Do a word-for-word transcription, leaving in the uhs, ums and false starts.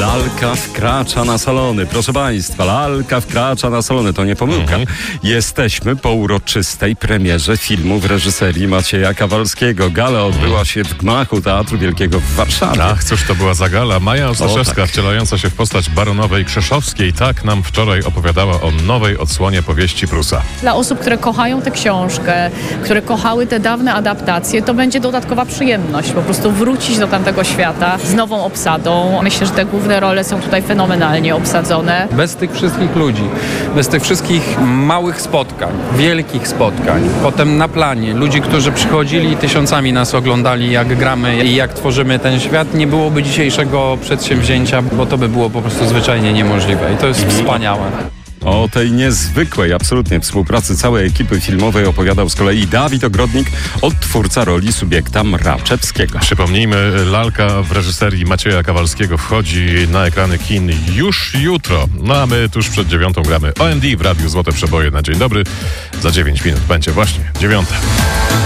Lalka wkracza na salony. Proszę Państwa, lalka wkracza na salony. To nie pomyłka. Mhm. Jesteśmy po uroczystej premierze filmu w reżyserii Macieja Kawalskiego. Gala odbyła się w gmachu Teatru Wielkiego w Warszawie. Ach, cóż to była za gala. Maja Ostaszewska, tak. wcielająca się w postać baronowej Krzeszowskiej, tak nam wczoraj opowiadała o nowej odsłonie powieści Prusa. Dla osób, które kochają tę książkę, które kochały te dawne adaptacje, to będzie dodatkowa przyjemność. Po prostu wrócić do tamtego świata z nową obsadą. Myślę, że te główne role są tutaj fenomenalnie obsadzone. Bez tych wszystkich ludzi, bez tych wszystkich małych spotkań, wielkich spotkań, potem na planie, ludzi, którzy przychodzili i tysiącami nas oglądali, jak gramy i jak tworzymy ten świat, nie byłoby dzisiejszego przedsięwzięcia, bo to by było po prostu zwyczajnie niemożliwe i to jest mhm. wspaniałe. O tej niezwykłej, absolutnie współpracy całej ekipy filmowej opowiadał z kolei Dawid Ogrodnik, odtwórca roli subiekta Mraczewskiego. Przypomnijmy, lalka w reżyserii Macieja Kawalskiego wchodzi na ekrany kin już jutro. No a my tuż przed dziewiątą gramy O M D w Radiu Złote Przeboje na dzień dobry. Za dziewięć minut będzie właśnie dziewiąta.